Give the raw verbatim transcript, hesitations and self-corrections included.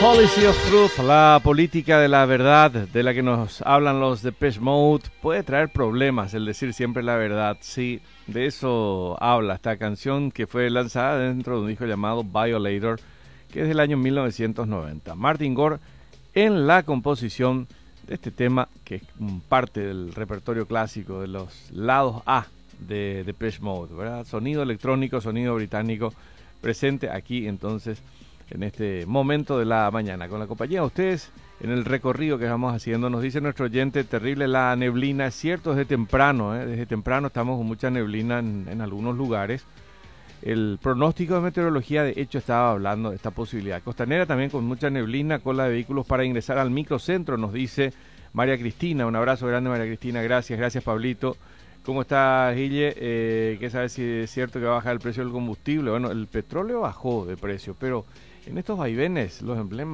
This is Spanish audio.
Policy of Truth, la política de la verdad de la que nos hablan los Depeche Mode, puede traer problemas el decir siempre la verdad. Sí, de eso habla esta canción que fue lanzada dentro de un disco llamado Violator, que es del año mil novecientos noventa. Martin Gore en la composición de este tema, que es parte del repertorio clásico de los lados A de Depeche Mode, ¿verdad? Sonido electrónico, sonido británico, presente aquí entonces en este momento de la mañana, con la compañía de ustedes en el recorrido que vamos haciendo. Nos dice nuestro oyente, terrible la neblina. Es cierto, desde temprano, ¿eh? desde temprano estamos con mucha neblina en, en algunos lugares. El pronóstico de meteorología, de hecho, estaba hablando de esta posibilidad. Costanera también con mucha neblina, cola de vehículos para ingresar al microcentro, nos dice María Cristina. Un abrazo grande, María Cristina. Gracias, gracias, Pablito. ¿Cómo está, Guille? Eh, ¿Qué sabe si es cierto que va a bajar el precio del combustible? Bueno, el petróleo bajó de precio, pero en estos vaivenes, los emblemas